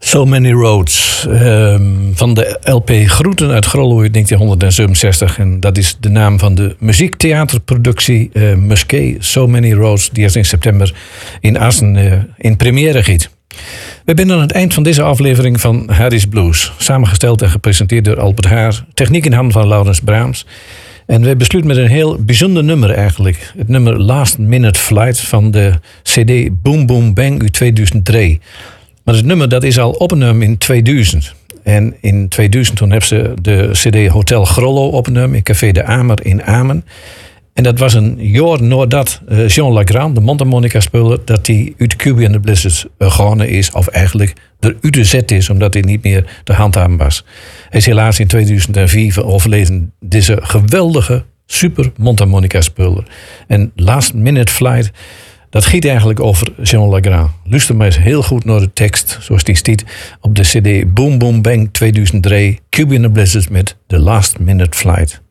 So Many Roads. Van de LP Groeten uit Grollo uit 1967. En dat is de naam van de muziektheaterproductie Musquet. So Many Roads, die is in september in Assen in première giet. We zijn aan het eind van deze aflevering van Harry's Blues. Samengesteld en gepresenteerd door Albert Haar. Techniek in handen van Laurens Braams. En we besluiten met een heel bijzonder nummer eigenlijk. Het nummer Last Minute Flight van de CD Boom Boom Bang uit 2003. Maar het nummer dat is al opgenomen in 2000. En in 2000 toen hebben ze de CD Hotel Grollo opgenomen in Café de Amer in Amen. En dat was een jaar nadat Jean Legrand, de mondharmonica-speler, dat hij uit Cuba and the Blizzards gegaan is. Of eigenlijk eruit gezet is, omdat hij niet meer te handhaven was. Hij is helaas in 2004 overleden. Deze geweldige, super mondharmonica-speler. En Last Minute Flight, dat giet eigenlijk over Jean Legrand. Luister maar eens heel goed naar de tekst, zoals die staat op de CD Boom Boom Bang 2003. Cuba and the Blizzards met The Last Minute Flight.